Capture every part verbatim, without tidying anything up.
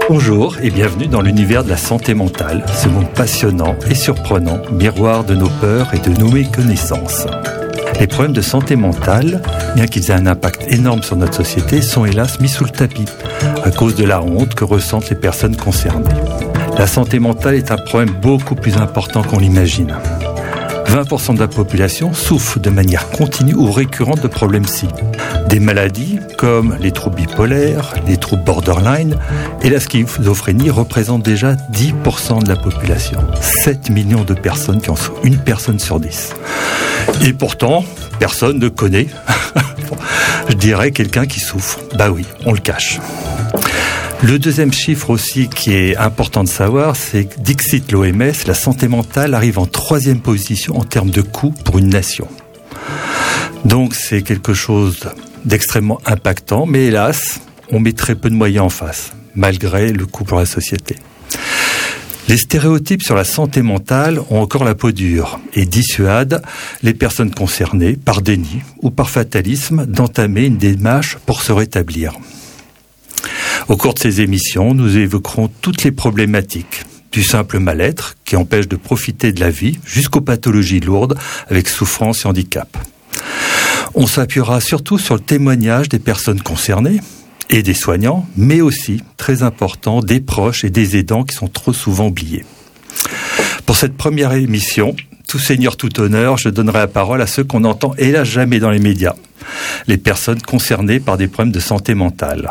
Bonjour et bienvenue dans l'univers de la santé mentale, ce monde passionnant et surprenant, miroir de nos peurs et de nos méconnaissances. Les problèmes de santé mentale, bien qu'ils aient un impact énorme sur notre société, sont hélas mis sous le tapis à cause de la honte que ressentent les personnes concernées. La santé mentale est un problème beaucoup plus important qu'on l'imagine. vingt pour cent de la population souffre de manière continue ou récurrente de problèmes psy. Des maladies comme les troubles bipolaires, les troubles borderline et la schizophrénie représentent déjà dix pour cent de la population. sept millions de personnes qui en sont une personne sur dix. Et pourtant, personne ne connaît, je dirais, quelqu'un qui souffre. Bah oui, on le cache. Le deuxième chiffre aussi qui est important de savoir, c'est que dixit l'O M S, la santé mentale arrive en troisième position en termes de coût pour une nation. Donc c'est quelque chose d'extrêmement impactant, mais hélas, on met très peu de moyens en face, malgré le coût pour la société. Les stéréotypes sur la santé mentale ont encore la peau dure et dissuadent les personnes concernées, par déni ou par fatalisme, d'entamer une démarche pour se rétablir. Au cours de ces émissions, nous évoquerons toutes les problématiques, du simple mal-être qui empêche de profiter de la vie jusqu'aux pathologies lourdes avec souffrance et handicap. On s'appuiera surtout sur le témoignage des personnes concernées et des soignants, mais aussi, très important, des proches et des aidants qui sont trop souvent oubliés. Pour cette première émission, tout seigneur, tout honneur, je donnerai la parole à ceux qu'on n'entend hélas jamais dans les médias, les personnes concernées par des problèmes de santé mentale.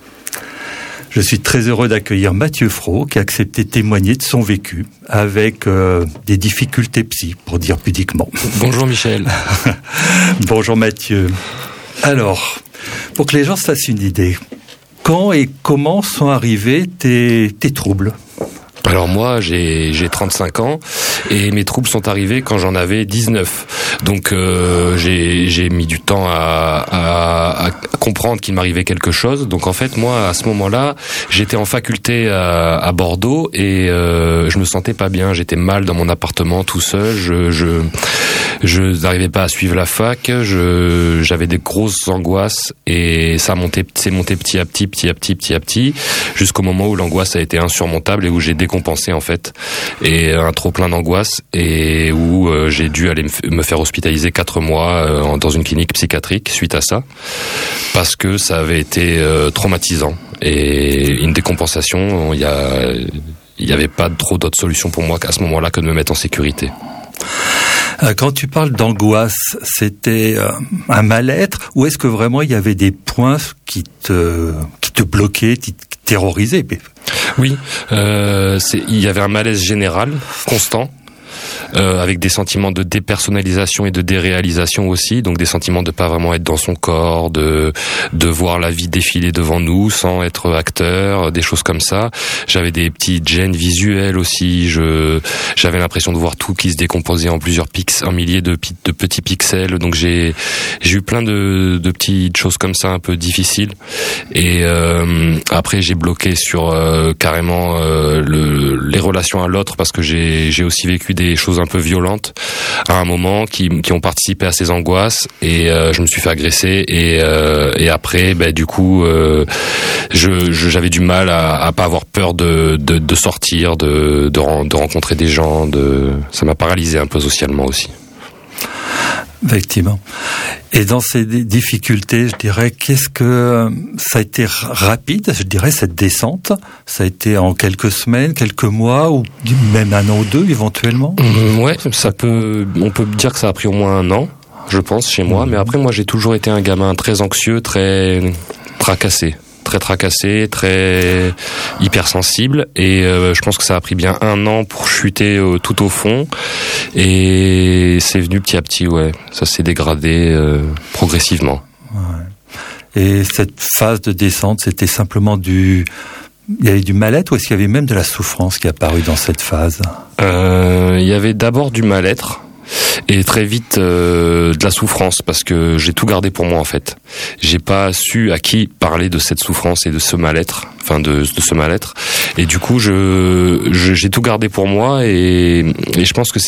Je suis très heureux d'accueillir Mathieu Fro, qui a accepté de témoigner de son vécu avec euh, des difficultés psy, pour dire pudiquement. Bonjour Michel. Bonjour Mathieu. Alors, pour que les gens se fassent une idée, quand et comment sont arrivés tes, tes troubles ? Alors moi, j'ai, j'ai trente-cinq ans et mes troubles sont arrivés quand j'en avais dix-neuf. Donc euh, j'ai, j'ai mis du temps à, à, à comprendre qu'il m'arrivait quelque chose. Donc en fait, moi, à ce moment-là, j'étais en faculté à, à Bordeaux et euh, je me sentais pas bien. J'étais mal dans mon appartement tout seul. Je, je, je n'arrivais pas à suivre la fac. Je, j'avais des grosses angoisses et ça montait, c'est monté petit à petit, petit à petit, petit à petit, jusqu'au moment où l'angoisse a été insurmontable et où j'ai décompensé en fait, et un trop plein d'angoisse et où euh, j'ai dû aller me faire hospitaliser quatre mois euh, dans une clinique psychiatrique suite à ça, parce que ça avait été euh, traumatisant et une décompensation. Il y a, il y avait pas trop d'autres solutions pour moi à ce moment-là que de me mettre en sécurité. Quand tu parles d'angoisse, c'était un mal-être ou est-ce que vraiment il y avait des points qui te, qui te bloquaient, qui te terrorisaient ? Oui, euh, c'est, il y avait un malaise général, constant. Euh, avec des sentiments de dépersonnalisation et de déréalisation aussi, donc des sentiments de pas vraiment être dans son corps, de de voir la vie défiler devant nous sans être acteur, des choses comme ça. J'avais des petites gênes visuelles aussi. Je j'avais l'impression de voir tout qui se décomposait en plusieurs pixels, en milliers de, de petits pixels. Donc j'ai j'ai eu plein de de petites choses comme ça un peu difficiles. Et euh, après j'ai bloqué sur euh, carrément euh, le les relations à l'autre parce que j'ai j'ai aussi vécu des choses un peu violentes à un moment qui qui ont participé à ces angoisses et euh, je me suis fait agresser et euh, et après ben du coup euh, je, je j'avais du mal à, à pas avoir peur de de, de sortir, de, de de rencontrer des gens, de ça m'a paralysé un peu socialement aussi. Effectivement. Et dans ces difficultés, je dirais, qu'est-ce que ça a été rapide, je dirais, cette descente? Ça a été en quelques semaines, quelques mois, ou même un an ou deux, éventuellement? Mmh, ouais, ça peut, on peut dire que ça a pris au moins un an, je pense, chez moi. Mmh. Mais après, moi, j'ai toujours été un gamin très anxieux, très tracassé. très tracassé, très hypersensible et euh, je pense que ça a pris bien un an pour chuter euh, tout au fond et c'est venu petit à petit, ouais, ça s'est dégradé euh, progressivement. Ouais. Et cette phase de descente, c'était simplement du... Il y avait du mal-être ou est-ce qu'il y avait même de la souffrance qui est apparue dans cette phase ? euh, Il y avait d'abord du mal-être. Et très vite euh, de la souffrance parce que j'ai tout gardé pour moi en fait. J'ai pas su à qui parler de cette souffrance et de ce mal-être, enfin de, de ce mal-être. Et du coup, je, je j'ai tout gardé pour moi et, et je pense que c'est